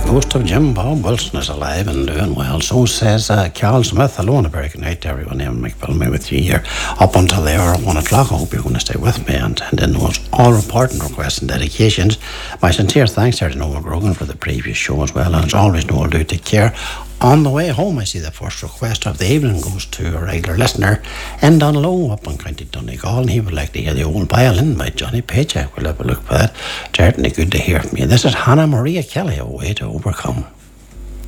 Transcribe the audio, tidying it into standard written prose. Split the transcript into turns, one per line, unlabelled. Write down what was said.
ghost of Jim Bob Wilson is alive and doing well. So says Carl Smith. Hello and a very good night to everyone. I'm Mick Bellamy with you here up until the hour of 1 o'clock. I hope you're going to stay with me and in those all important requests and dedications. My sincere thanks there to Noel Grogan for the previous show as well. And as always, Noel, do take care. On the way home, I see the first request of the evening goes to a regular listener in Dunlow up in County Donegal, and he would like to hear the old violin by Johnny Paycheck. We'll have a look for that. Certainly good to hear from you. This is Hannah Maria Kelly, A Way to Overcome.